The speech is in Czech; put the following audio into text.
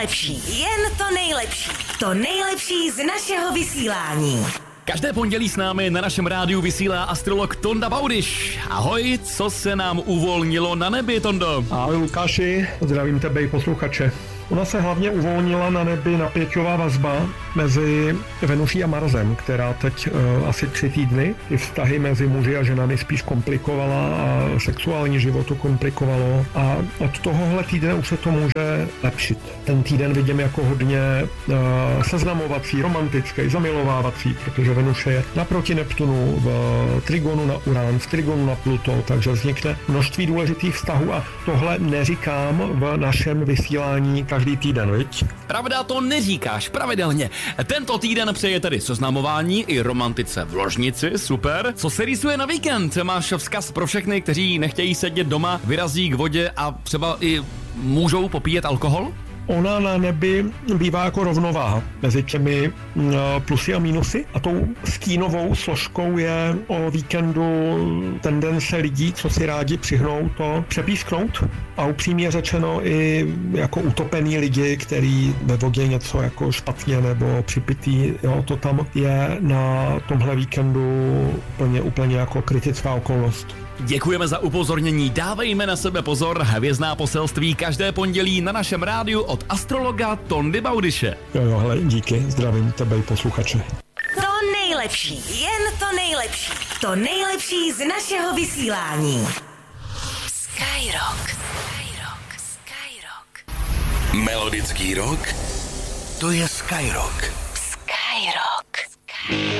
nejlepší, jen to nejlepší. To nejlepší z našeho vysílání. Každé pondělí s námi na našem rádiu vysílá astrolog Tonda Baudyš. Ahoj, co se nám uvolnilo na nebi, Tondo? Ahoj Lukáši, zdravím tebe i posluchače. Ona se hlavně uvolnila na nebi napěťová vazba mezi Venuší a Marsem, která teď asi 3 týdny ty vztahy mezi muži a ženami spíš komplikovala a sexuální život to komplikovalo. A od tohohle týdne už se to může lepšit. Ten týden vidím jako hodně seznamovací, romantický, zamilovávací, protože Venuše je naproti Neptunu, v trigonu na Uran, v trigonu na Pluto, takže vznikne množství důležitých vztahů a tohle neříkám v našem vysílání každý týden, viď? Pravda, to neříkáš pravidelně. Tento týden přeje tedy seznamování i romantice v ložnici, super. Co se rýsuje na víkend? Máš vzkaz pro všechny, kteří nechtějí sedět doma, vyrazí k vodě a třeba i můžou popíjet alkohol? Ona na nebi bývá jako rovnováha mezi těmi plusy a mínusy a tou stínovou složkou je o víkendu tendence lidí, co si rádi přihnou to přepísknout a upřímně řečeno i jako utopený lidi, který ve vodě něco jako špatně nebo připitý, jo, to tam je na tomhle víkendu úplně jako kritická okolnost. Děkujeme za upozornění, dávejme na sebe pozor, hvězdná poselství každé pondělí na našem rádiu od astrologa Tondy Baudyše. Jo, hele, díky, zdravím tebe i posluchače. To nejlepší, jen to nejlepší. To nejlepší z našeho vysílání. Skyrock. Melodický rock, to je Skyrock. Skyrock.